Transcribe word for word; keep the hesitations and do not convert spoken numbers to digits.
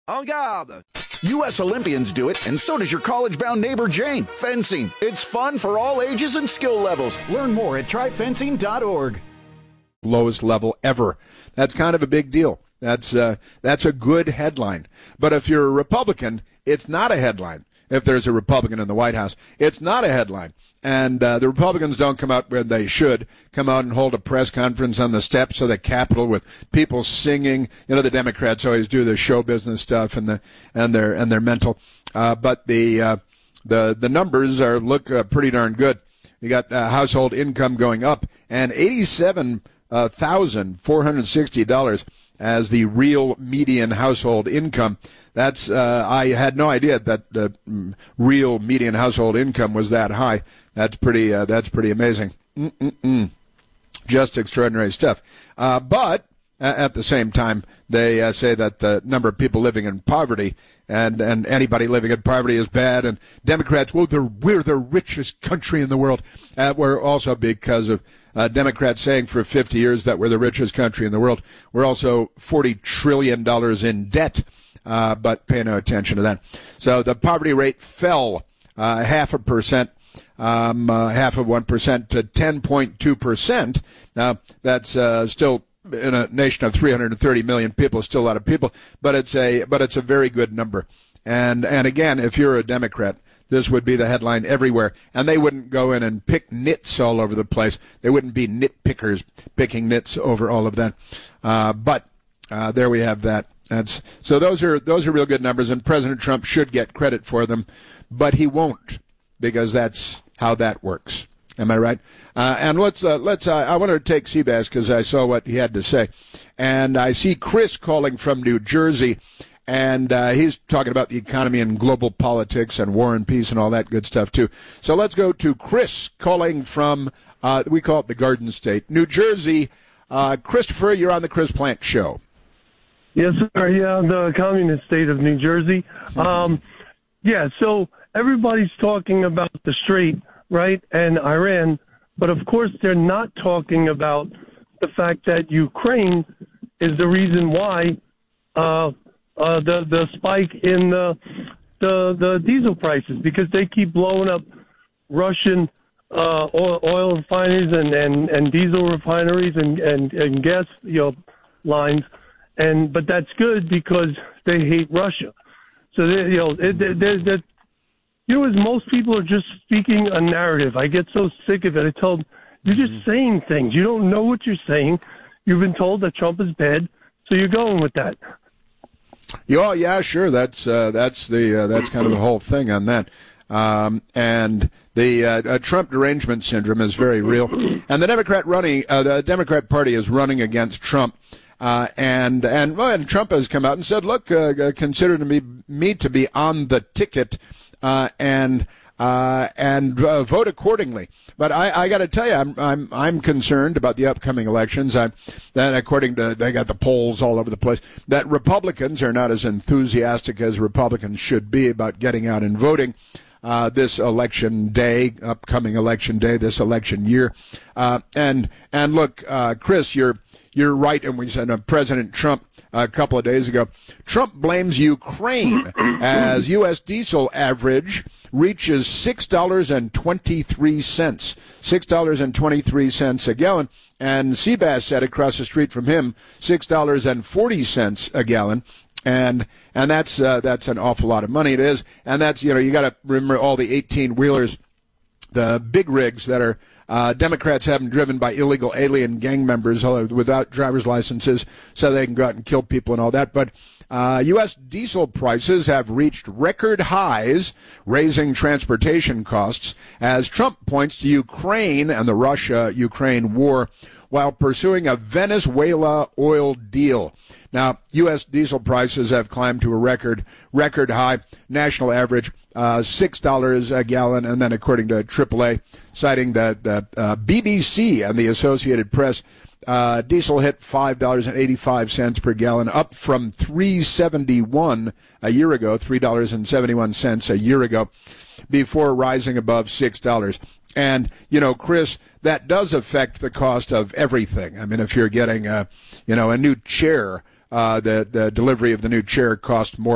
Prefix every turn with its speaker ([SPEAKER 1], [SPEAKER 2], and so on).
[SPEAKER 1] En garde! U S Olympians do it, and so does your college-bound neighbor Jane. Fencing. It's fun for all ages and skill levels. Learn more at try fencing dot org.
[SPEAKER 2] Lowest level ever. That's kind of a big deal. That's uh, that's a good headline. But if you're a Republican, it's not a headline. If there's a Republican in the White House, it's not a headline. And uh, the Republicans don't come out when they should, come out and hold a press conference on the steps of the Capitol with people singing. You know, the Democrats always do the show business stuff and the and their and their mental. Uh, but the uh, the the numbers are look uh, pretty darn good. You got uh, household income going up, and eighty-seven thousand four hundred sixty dollars as the real median household income. That's uh, I had no idea that the uh, real median household income was that high. That's pretty. Uh, that's pretty amazing. Mm-mm-mm. Just extraordinary stuff. Uh, but uh, at the same time, they uh, say that the number of people living in poverty and and anybody living in poverty is bad. And Democrats, well, they're, we're the richest country in the world. Uh, we're also because of uh, Democrats saying for fifty years that we're the richest country in the world. We're also forty trillion dollars in debt. Uh, but pay no attention to that. So the poverty rate fell uh, half a percent, um, uh, half of one percent to ten point two percent. Now, that's uh, still in a nation of three hundred thirty million people, still a lot of people, but it's a but it's a very good number. And and again, if you're a Democrat, this would be the headline everywhere, and they wouldn't go in and pick nits all over the place. They wouldn't be nitpickers picking nits over all of that. Uh, but uh, there we have that. That's so those are those are real good numbers, and President Trump should get credit for them, but he won't, because that's how that works. Am I right? Uh, and let's uh, let's. Uh, I want to take Seabass because I saw what he had to say, and I see Chris calling from New Jersey, and uh, he's talking about the economy and global politics and war and peace and all that good stuff too. So let's go to Chris calling from uh, we call it the Garden State, New Jersey. Uh, Christopher, you're on the Chris Plante Show.
[SPEAKER 3] Yes, sir. Yeah, the communist state of New Jersey. Um, yeah, so everybody's talking about the Strait, right, and Iran, but of course they're not talking about the fact that Ukraine is the reason why uh, uh, the the spike in the, the the diesel prices, because they keep blowing up Russian uh, oil, oil refineries and, and, and diesel refineries and, and, and gas you know lines. And but that's good because they hate Russia. So they, you know, there's that. You know, as most people are just speaking a narrative. I get so sick of it. I tell them, you're just mm-hmm. saying things. You don't know what you're saying. You've been told that Trump is bad, so you're going with that.
[SPEAKER 2] Yeah, yeah, sure. That's uh, that's the uh, that's kind of the whole thing on that. Um, and the uh, uh, Trump derangement syndrome is very real. And the Democrat running, uh, the Democrat Party is running against Trump. Uh, and, and, well, and Trump has come out and said, look, uh, consider me, me to be on the ticket, uh, and, uh, and, uh, vote accordingly. But I, I gotta tell you, I'm, I'm, I'm concerned about the upcoming elections. I, that according to, they got the polls all over the place, that Republicans are not as enthusiastic as Republicans should be about getting out and voting. Uh, this election day, upcoming election day, this election year. Uh, and, and look, uh, Chris, you're, You're right, and we said uh, President Trump uh, a couple of days ago. Trump blames Ukraine as U S diesel average reaches six dollars and twenty-three cents, six dollars and twenty-three cents a gallon. And Seabass said across the street from him, six dollars and forty cents a gallon. And and that's uh, that's an awful lot of money. It is, and that's you know you got to remember all the eighteen wheelers, the big rigs that are. Uh, Democrats have them driven by illegal alien gang members without driver's licenses so they can go out and kill people and all that. But uh, U S diesel prices have reached record highs, raising transportation costs as Trump points to Ukraine and the Russia-Ukraine war while pursuing a Venezuela oil deal. Now, U S diesel prices have climbed to a record record high, national average, uh, six dollars a gallon. And then according to triple A, citing the, the uh, B B C and the Associated Press, uh, diesel hit five dollars and eighty-five cents per gallon, up from three dollars and seventy-one cents a year ago, three dollars and seventy-one cents a year ago, before rising above six dollars. And, you know, Chris, that does affect the cost of everything. I mean, if you're getting, a, you know, a new chair, uh, the, the delivery of the new chair costs more